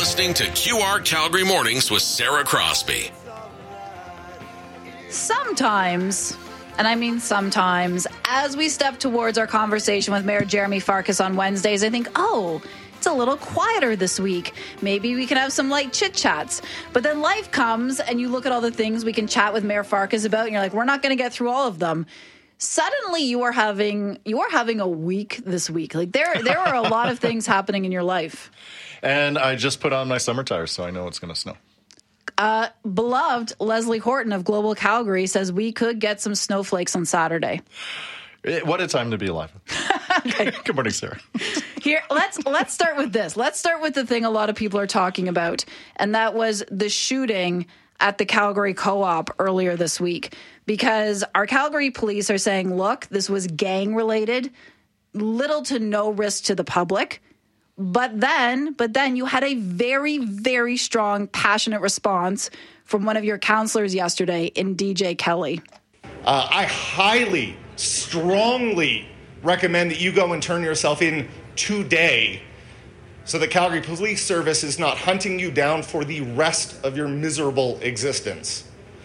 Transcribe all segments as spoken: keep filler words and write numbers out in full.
listening to Q R Calgary Mornings with Sarah Crosby. Sometimes, and I mean sometimes, as we step towards our conversation with Mayor Jeremy Farkas on Wednesdays, I think, oh, it's a little quieter this week. Maybe we can have some light chit-chats. But then life comes and you look at all the things we can chat with Mayor Farkas about and you're like, we're not going to get through all of them. Suddenly you are having you are having a week this week. Like there there are a lot of things happening in your life. And I just put on my summer tires, so I know it's going to snow. Uh, beloved Leslie Horton of Global Calgary says we could get some snowflakes on Saturday. What a time to be alive. Okay. Good morning, Sarah. Here, let's let's start with this. Let's start with the thing a lot of people are talking about, and that was the shooting at the Calgary Co-op earlier this week. Because our Calgary police are saying, look, this was gang-related, little to no risk to the public. But then, but then you had a very, very strong, passionate response from one of your counselors yesterday in D J Kelly. Uh, I highly, strongly recommend that you go and turn yourself in today so that Calgary Police Service is not hunting you down for the rest of your miserable existence.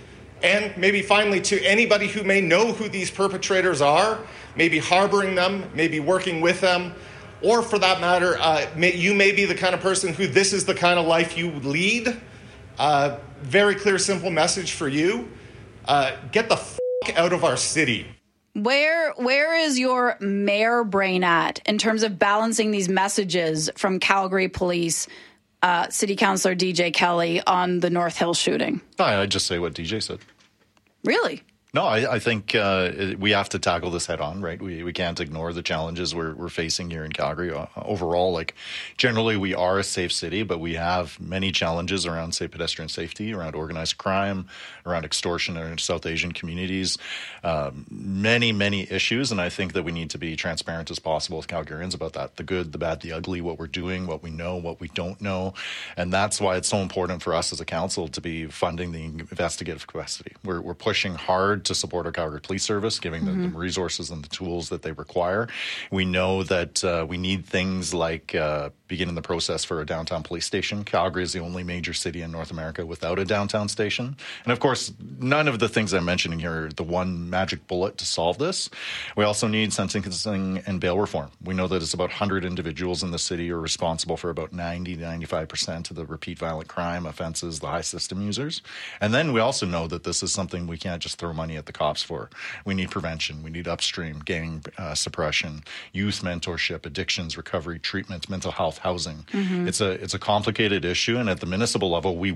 And maybe finally, to anybody who may know who these perpetrators are, maybe harboring them, maybe working with them, or for that matter, uh, may, you may be the kind of person who this is the kind of life you lead. Uh, very clear, simple message for you. Uh, get the f*** out of our city. Where where is your mayor brain at in terms of balancing these messages from Calgary Police, uh, City Councillor D J Kelly on the North Hill shooting? I just say what D J said. Really? No, I, I think uh, we have to tackle this head on, right? We we can't ignore the challenges we're we're facing here in Calgary. Uh, overall, like generally, we are a safe city, but we have many challenges around, say, pedestrian safety, around organized crime, around extortion in South Asian communities. Um, many, many issues, and I think that we need to be transparent as possible with Calgarians about that. The good, the bad, the ugly, what we're doing, what we know, what we don't know. And that's why it's so important for us as a council to be funding the investigative capacity. We're, we're pushing hard to support our Calgary Police Service, giving them mm-hmm. the resources and the tools that they require. We know that uh, we need things like uh, beginning the process for a downtown police station. Calgary is the only major city in North America without a downtown station. And of course, none of the things I'm mentioning here are the one magic bullet to solve this. We also need sentencing and bail reform. We know that it's about one hundred individuals in the city who are responsible for about ninety to ninety-five percent of the repeat violent crime offenses, the high system users. And then we also know that this is something we can't just throw money at the cops for. We need prevention. We need upstream gang uh, suppression, youth mentorship, addictions, recovery, treatment, mental health, housing. Mm-hmm. It's a it's a complicated issue, and at the municipal level, we